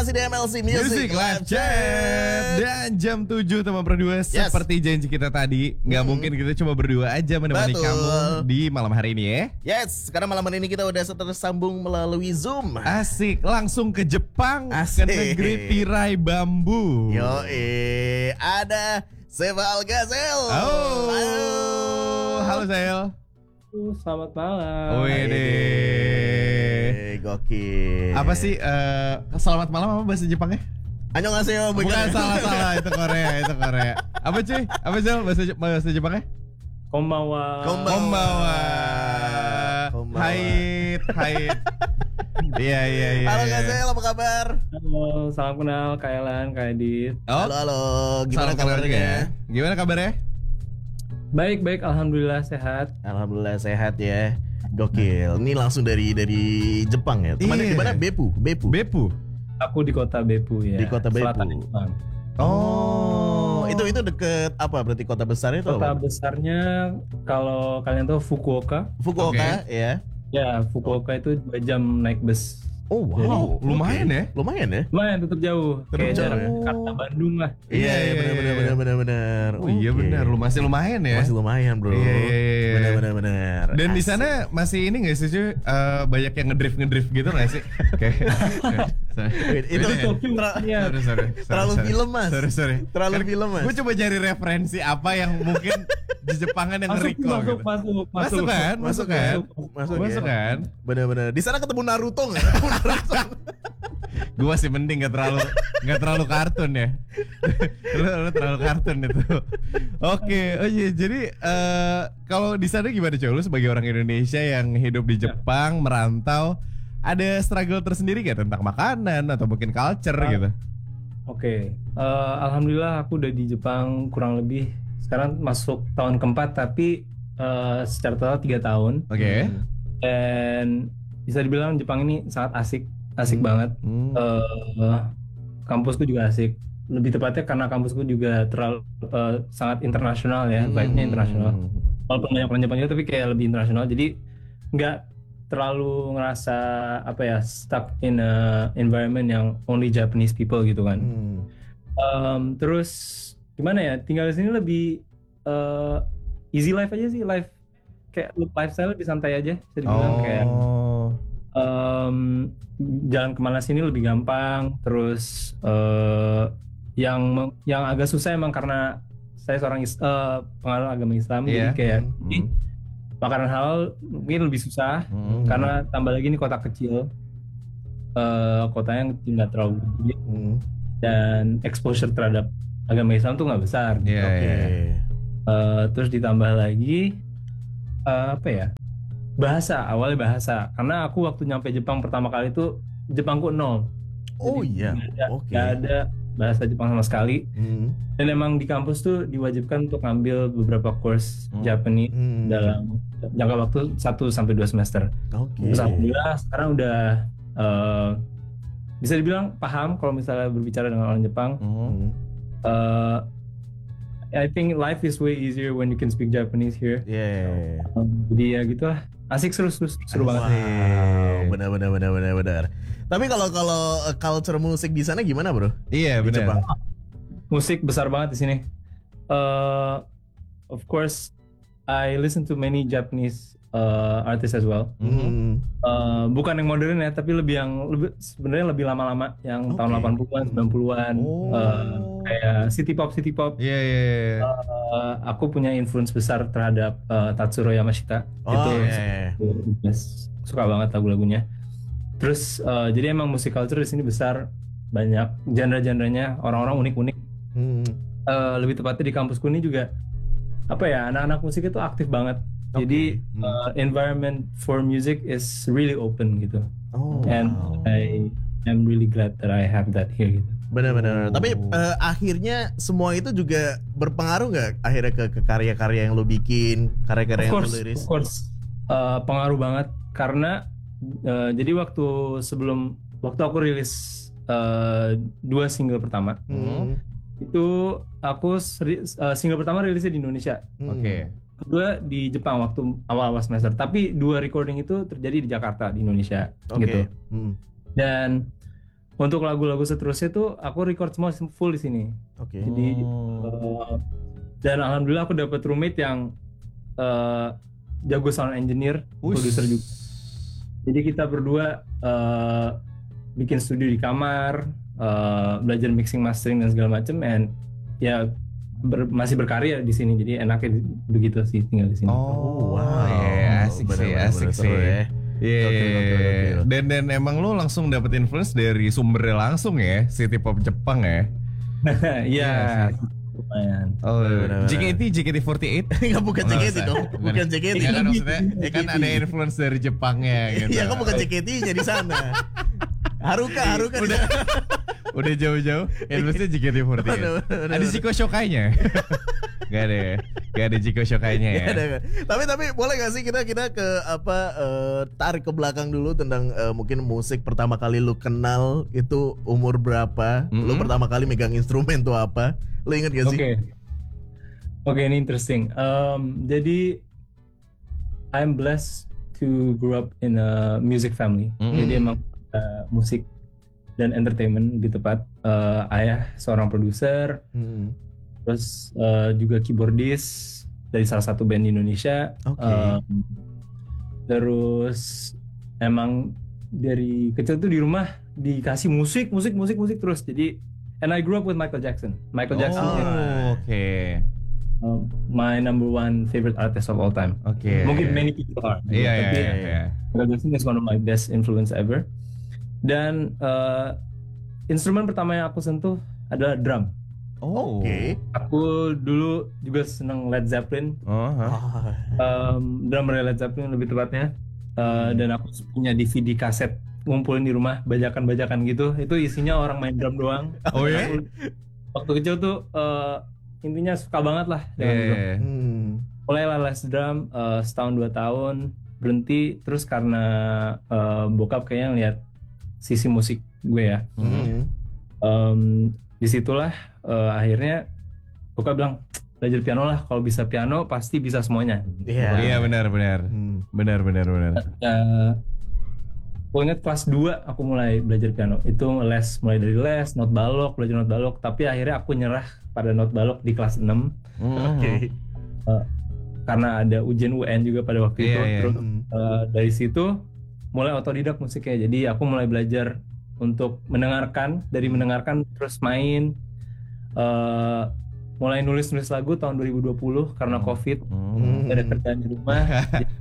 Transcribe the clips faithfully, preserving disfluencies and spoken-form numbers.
masih di M L C Music, Music Live Chat. Dan jam tujuh teman berdua, yes. Seperti janji kita tadi, Gak hmm. mungkin kita cuma berdua aja menemani Betul. kamu di malam hari ini ya. Yes, karena malam hari ini kita udah tersambung melalui Zoom. Asik, langsung ke Jepang. Asik. Ke negeri tirai bambu. Yoi, ada Seva Algazel. Oh, halo, halo Zel. Selamat malam. Wede, gokil. Apa sih uh, selamat malam apa bahasa Jepangnya? Annyeonghaseyo. Bukan, salah salah itu Korea, itu Korea. Apa cuy? Apa Zel bahasa bahasa Jepangnya? Konbanwa. Konbanwa. Hai, hai. Iya iya iya. Halo Kak Zel, apa kabar? Halo, salam kenal Kak Elan, Kak Edit. Oh, halo halo. Gimana kabarnya? Gimana kabarnya? Baik baik, alhamdulillah sehat. Alhamdulillah sehat ya. Gokil. Ini langsung dari dari Jepang ya. Teman di mana? Beppu. Beppu. Beppu. Aku di kota Beppu ya. Di kota Beppu. Selatan Jepang. Oh, itu itu deket apa? Berarti kota besarnya itu Kota apa? besarnya kalau kalian tahu Fukuoka. Fukuoka, okay. ya. Ya, Fukuoka oh. itu dua jam naik bus. Oh wow, Jadi, lumayan okay. ya? Lumayan ya? Lumayan, tetap jauh. Tetap Kayak jauh jarak ya? Jakarta Bandung lah. Iya, iya benar benar benar benar benar. Oh iya okay. benar, lu masih lumayan ya? Masih lumayan, Bro. Iya iya iya. Benar benar benar. Dan di sana masih ini enggak sih cuy? Uh, banyak yang ngedrift ngedrift gitu enggak sih? Kayak itu terlalu film Mas. Sorry sorry. Terlalu film Mas. Gue coba cari referensi apa yang mungkin di Jepangan yang masuk, recall masuk, gitu. Masuk, masuk, masuk kan? Masuk kan? Masuk, masuk kan? Benar-benar. Di sana ketemu Naruto enggak? Gue masih mending gak terlalu gak terlalu kartun ya. lu, lu terlalu kartun itu. Oke, okay. Oh iya, jadi uh, kalau di sana gimana coy? Lu sebagai orang Indonesia yang hidup di Jepang, merantau, ada struggle tersendiri gak tentang makanan atau mungkin culture uh, gitu? Oke, okay. uh, alhamdulillah aku udah di Jepang kurang lebih sekarang masuk tahun keempat, tapi uh, secara total tiga tahun. Oke. Okay. Dan bisa dibilang Jepang ini sangat asik. Asik hmm. banget. Hmm. Uh, kampusku juga asik. Lebih tepatnya karena kampusku juga terlalu uh, sangat internasional ya, hmm. vibe-nya internasional. Walaupun banyak orang Jepang juga, tapi kayak lebih internasional. Jadi nggak terlalu ngerasa apa ya stuck in a environment yang only Japanese people gitu kan. Hmm. Um, terus gimana ya? Tinggal di sini lebih uh, easy life aja sih, life kayak lifestyle lebih santai aja. Bisa dibilang oh. kayak. Um, jalan kemana sini lebih gampang. Terus uh, yang yang agak susah emang karena saya seorang uh, penganut agama Islam, yeah. jadi kayak mm. makanan halal mungkin lebih susah mm. karena tambah lagi ini kota kecil, uh, kota yang nggak terlalu gede mm. dan exposure terhadap agama Islam tuh nggak besar. Gitu. Yeah, okay. yeah. Uh, terus ditambah lagi uh, apa ya? Bahasa, awalnya bahasa. Karena aku waktu nyampe Jepang pertama kali itu Jepangku nol. Oh Jadi, iya, gak ada, oke. Gak ada bahasa Jepang sama sekali. Hmm. Dan emang di kampus tuh diwajibkan untuk ngambil beberapa course hmm. Japanese hmm. dalam jangka waktu satu sampai dua semester. Okay. Terus alhamdulillah sekarang udah uh, bisa dibilang paham kalau misalnya berbicara dengan orang Jepang. Hmm. Uh, I think life is way easier when you can speak Japanese here. Yeah. Um, jadi ya gitulah. Asik seru seru seru wow. banget. Wow, benar benar benar benar benar. Tapi kalau kalau culture musik di sana gimana, Bro? Iya, benar. Musik besar banget di sini. Uh, of course, I listen to many Japanese uh, artists as well. Mm-hmm. Uh, bukan yang modern ya, tapi lebih yang lebih sebenarnya lebih lama-lama, yang okay. tahun delapan puluhan, sembilan puluhan. Oh. Uh, kayak city pop city pop. Iya yeah, iya. Yeah, yeah. uh, aku punya influence besar terhadap uh, Tatsuro Yamashita. Oh, itu yeah, yeah. suka banget lagu-lagunya. Terus uh, jadi emang musik culture di sini besar, banyak genre-genrenya, orang-orang unik-unik. Hmm. Uh, lebih tepatnya di kampusku ini juga apa ya, anak-anak musik itu aktif banget. Okay. Jadi hmm. uh, environment for music is really open gitu. Oh, and wow. I am really glad that I have that here gitu. Benar-benar. Oh. Tapi uh, akhirnya semua itu juga berpengaruh nggak akhirnya ke, ke karya-karya yang lo bikin, karya-karya course, yang lo liris? Of course, uh, pengaruh banget karena uh, jadi waktu sebelum waktu aku rilis uh, dua single pertama, hmm. itu aku seri, uh, single pertama rilisnya di Indonesia. Hmm. Oke. Okay. Kedua di Jepang waktu awal-awal semester. Tapi dua recording itu terjadi di Jakarta di Indonesia, okay. gitu. Hmm. Dan untuk lagu-lagu seterusnya tuh aku record semua full di sini. Oke. Jadi Oh. uh, dan alhamdulillah aku dapat roommate yang uh, jago sound engineer, Ush. produser juga. Jadi kita berdua uh, bikin studio di kamar, uh, belajar mixing, mastering dan segala macam, and ya ber- masih berkarya di sini. Jadi enaknya begitu sih tinggal di sini. Oh, wow. iya, asik sih, Bener-bener asik seru sih. ya. Iya, Gokil, gokil, gokil. dan dan emang lu langsung dapet influence dari sumbernya langsung ya, city pop Jepang ya. Iya, Iya lumayan. Oh, Bener-bener. J K T, J K T empat delapan. Enggak, bukan Oh, nggak J K T usah. dong. Bukan J K T. Ya kan maksudnya, ya kan ada influence dari Jepangnya gitu. Iya, kan bukan J K T-nya di sana. Haruka, Haruka Udah. Udah jauh-jauh, influence-nya J K T empat delapan. Bener, bener, Ada bener. Jiko Shokai-nya. Gak ada ya? Gak ada Jiko Shokai-nya ya? Nggak ada, nggak. Tapi tapi boleh gak sih kita kita ke apa eh, tarik ke belakang dulu tentang eh, mungkin musik pertama kali lu kenal itu umur berapa? Lu Mm-mm. pertama kali megang instrumen tuh apa? Lu inget gak Oke, sih? oke ini interesting. Um, jadi I'm blessed to grow up in a music family. Mm. Jadi emang uh, musik dan entertainment lebih tepat. Uh, ayah seorang produser, Hmm. terus uh, juga keyboardist dari salah satu band di Indonesia. Oke. Um, terus emang dari kecil tuh di rumah dikasih musik, musik, musik, musik terus. Jadi and I grew up with Michael Jackson. Michael Jackson is Oh, oke. um, my number one favorite artist of all time. Oke. Mungkin many people are. Iya, iya, Tapi iya, iya. Michael Jackson is one of my best influence ever. Dan uh, instrumen pertama yang aku sentuh adalah drum. Oh. Oke. Aku dulu juga seneng Led Zeppelin, Oh, hah? Ah, um, drummer Led Zeppelin lebih tepatnya. Uh, dan aku punya D V D kaset ngumpulin di rumah, bajakan-bajakan gitu. Itu isinya orang main drum doang. Oh ya? Aku waktu kecil tuh uh, intinya suka banget lah dengan Iya, drum. iya. hmm. Mulai lah les drum uh, setahun dua tahun, berhenti terus karena uh, bokap kayaknya ngeliat sisi musik gue ya. Hmm. Um, disitulah uh, akhirnya bokap bilang belajar piano lah, kalau bisa piano pasti bisa semuanya. Iya. Iya, benar, benar. Hmm. Benar, benar, benar. Uh, Gue inget kelas dua aku mulai belajar piano. Itu les, mulai dari les, not balok, belajar not balok. Tapi akhirnya aku nyerah pada not balok di kelas enam. Oke. Karena ada ujian U N juga pada waktu Iya, itu. iya. Terus Hmm. uh, dari situ mulai otodidak musiknya. Jadi aku mulai belajar untuk mendengarkan, dari mendengarkan terus main. Uh, mulai nulis-nulis lagu tahun dua ribu dua puluh karena COVID. Hmm. Ada kerjaan di rumah. Jadi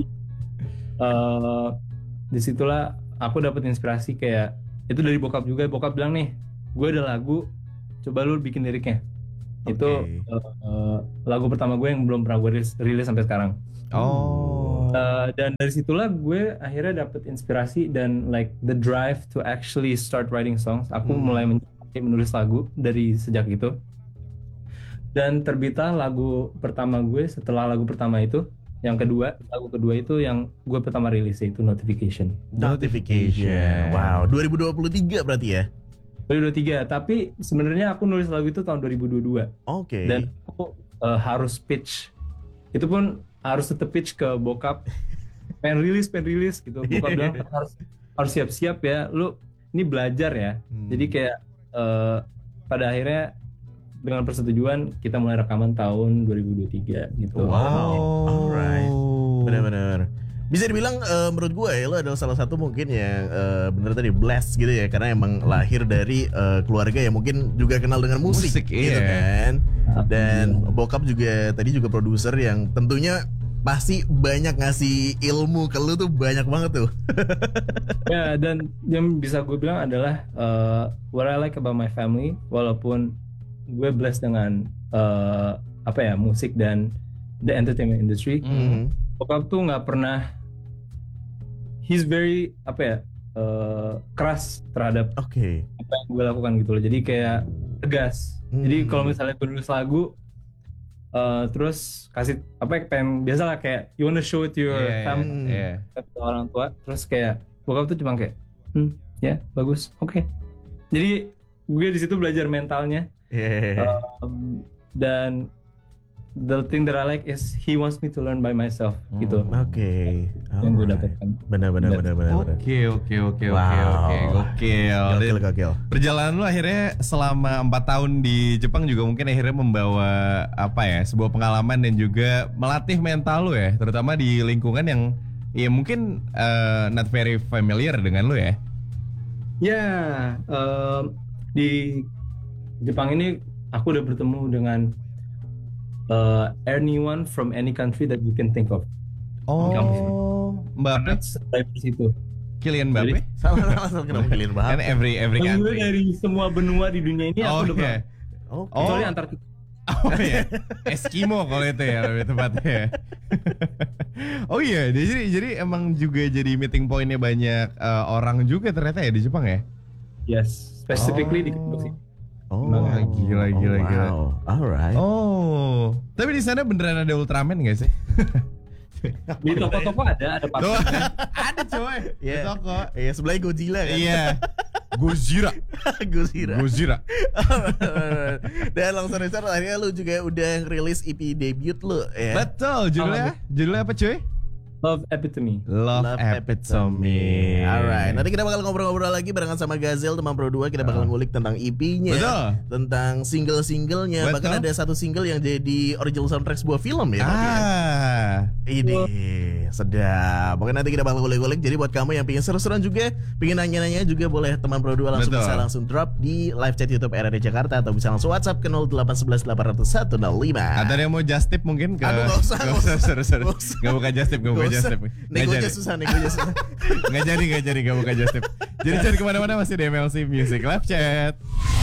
uh, disitulah aku dapat inspirasi kayak itu dari bokap juga. Bokap bilang nih, gue ada lagu, coba lu bikin liriknya. Itu Oke. uh, uh, lagu pertama gue yang belum pernah gue rilis, rilis sampai sekarang. Oh. Uh, dan dari situlah gue akhirnya dapat inspirasi dan like the drive to actually start writing songs. Aku Hmm. mulai men- menulis lagu dari sejak itu. Dan terbitlah lagu pertama gue setelah lagu pertama itu. Yang kedua, lagu kedua itu yang gue pertama rilis yaitu Notification. Notification. Wow, dua ribu dua puluh tiga berarti ya? dua ribu dua puluh tiga, tapi sebenarnya aku nulis lagu itu tahun dua ribu dua puluh dua. Oke. Dan aku uh, harus pitch. Itu pun harus tetep pitch ke bokap. Pengen rilis, pengen rilis gitu. Bokap bilang harus harus siap-siap ya. Lu ini belajar ya. Hmm. Jadi kayak uh, pada akhirnya dengan persetujuan kita mulai rekaman tahun dua ribu dua puluh tiga gitu. Wow. Alright. Benar-benar. Bisa dibilang eh, menurut gue ya lo adalah salah satu mungkin yang eh, bener tadi blessed gitu ya, karena emang lahir dari eh, keluarga yang mungkin juga kenal dengan musik, Musik, gitu iya. kan. Dan bokap juga tadi juga produser yang tentunya pasti banyak ngasih ilmu ke lu tuh, banyak banget tuh. Ya, dan yang bisa gue bilang adalah uh, what I like about my family, walaupun gue blessed dengan uh, apa ya musik dan the entertainment industry, Hmm. bokap tuh nggak pernah, he's very apa ya uh, keras terhadap Oke. apa yang gue lakukan gitu loh. Jadi kayak tegas. Hmm. Jadi kalau misalnya gue nulis lagu, uh, terus kasih apa ya, pengen biasalah kayak you wanna show it to your Iya, iya, family, iya. ke orang tua, terus kayak bokap tuh cuma kayak hmm ya bagus, oke. Jadi gue di situ belajar mentalnya. Yeah. Um, dan the thing that I like is he wants me to learn by myself Hmm. gitu. Oke. Yang gue Alright. dapatkan. Benar benar That's- benar benar. benar. Oke oke oke oke Wow. oke gokil. Gokil Dan gokil. perjalanan lu akhirnya selama empat tahun di Jepang juga mungkin akhirnya membawa apa ya sebuah pengalaman dan juga melatih mental lu ya, terutama di lingkungan yang ya mungkin uh, not very familiar dengan lu ya. Ya, em, di Jepang ini aku udah bertemu dengan uh, anyone from any country that you can think of. Oh, Mbappe, That's diverse itu. Kylian Mbappe, Salah salah salah kenapa pilih kan banget. every every Yang gue country. dari semua benua di dunia ini Oh aku udah iya. pernah. Oke. Oh. Kecuali Antartika. Oh iya, Eskimo kalau itu ya lebih tepatnya. Oh iya, jadi jadi emang juga jadi meeting pointnya banyak uh, orang juga ternyata ya di Jepang ya. Yes, specifically di Oh. kampus ini. Oh, Wah, gila, gila, oh, gila. wow. Alright. Oh, tapi di sana beneran ada Ultraman nggak sih? Di toko-toko ada, ada Tuh, pakan. ada coy. Di Iya. toko. Iya, sebelahnya Godzilla kan. Iya. Gojira. Godzilla. Gojira. Dan langsung Richard akhirnya lu juga udah rilis E P debut lu ya. Betul, judulnya. Judulnya apa cuy? Love Epitome. Love, Love Epitome. Alright, nanti kita bakal ngobrol-ngobrol lagi barengan sama Gazel teman Pro dua. Kita bakal ngulik tentang E P-nya, Betul. tentang single-singlenya. Betul. Bahkan ada satu single yang jadi original soundtrack sebuah film ya. berarti ya? Ah. Ini sedap. Pokoknya nanti kita bakal ngulik-ngulik. Jadi buat kamu yang pengen seru-seruan juga, pengen nanya-nanya juga boleh teman Pro dua langsung Betul. bisa langsung drop di live chat YouTube R R D Jakarta atau bisa langsung WhatsApp ke nol delapan satu satu delapan nol satu nol lima. Atau ada yang mau just tip mungkin ke Aduh, nggak usah, Nggak nggak usah. seru seru. Nggak usah. Nggak buka just tip, nggak buka Nggak just usah. tip. Nggak Negonya jadi. susah, negonya susah. Nggak jadi, nggak jadi, nggak buka just tip. Jadi cari kemana-mana masih di M L C Music Live Chat.